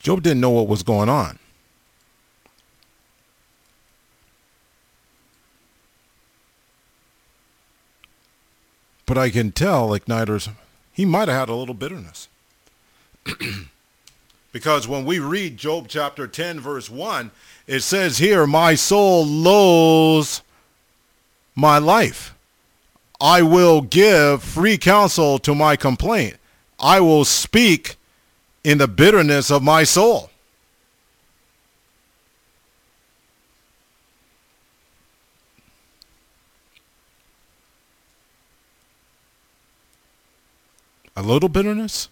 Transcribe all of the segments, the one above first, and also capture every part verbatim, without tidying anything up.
Job didn't know what was going on. But I can tell, Igniters, he might have had a little bitterness. Because when we read Job chapter ten, verse one, it says here, my soul loathes my life. I will give free counsel to my complaint. I will speak in the bitterness of my soul. A little bitterness?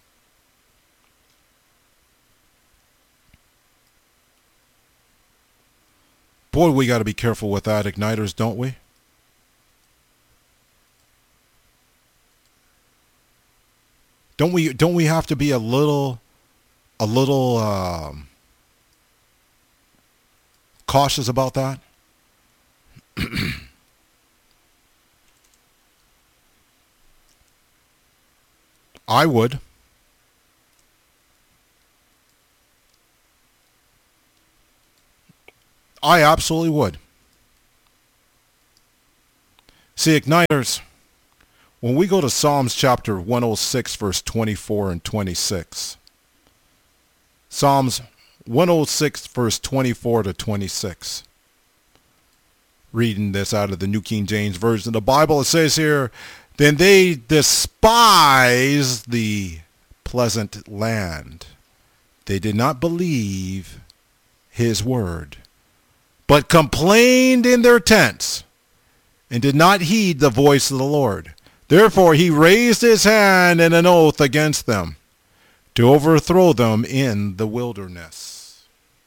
Boy, we got to be careful with that, Igniters, don't we? Don't we don't we have to be a little a little um, cautious about that? I would. I absolutely would. See, Igniters, when we go to Psalms chapter one oh six, verse twenty-four and twenty-six, Psalms one oh six, verse twenty-four to twenty-six, reading this out of the New King James Version of the Bible, it says here, then they despise the pleasant land. They did not believe his word, but complained in their tents and did not heed the voice of the Lord. Therefore he raised his hand in an oath against them to overthrow them in the wilderness.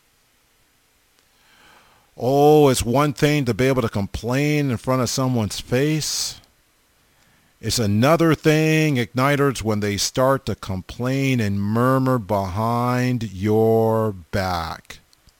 Oh, it's one thing to be able to complain in front of someone's face. It's another thing, Igniters, when they start to complain and murmur behind your back.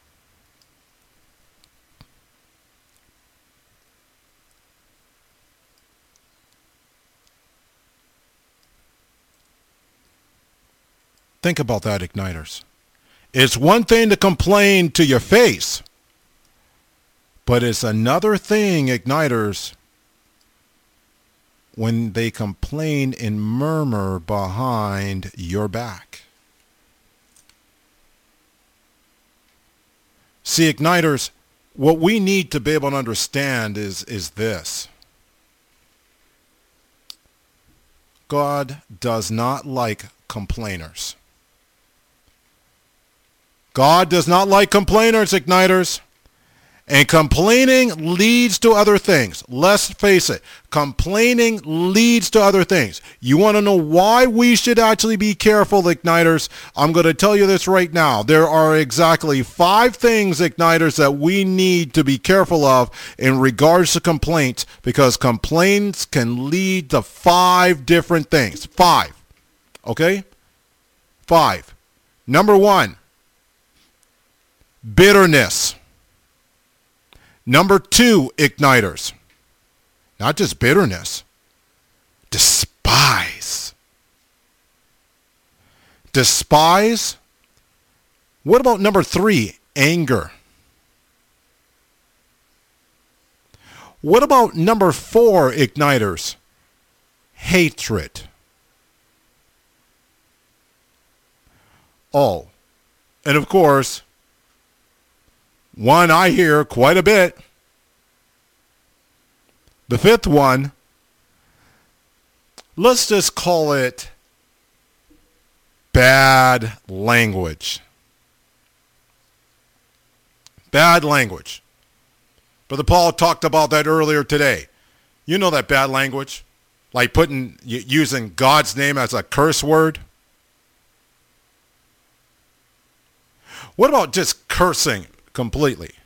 Think about that, Igniters. It's one thing to complain to your face, but it's another thing, Igniters, when they complain and murmur behind your back. See, Igniters, what we need to be able to understand is, is this. God does not like complainers. God does not like complainers, Igniters. And complaining leads to other things. Let's face it. Complaining leads to other things. You want to know why we should actually be careful, Igniters? I'm going to tell you this right now. There are exactly five things, Igniters, that we need to be careful of in regards to complaints, because complaints can lead to five different things. Five. Okay? Five. Number one, bitterness. Number two, Igniters. Not just bitterness. Despise. Despise. What about number three, anger? What about number four, Igniters? Hatred. Oh, and of course, one I hear quite a bit. The fifth one, let's just call it bad language. Bad language. Brother Paul talked about that earlier today. You know that bad language? Like putting, using God's name as a curse word. What about just cursing completely?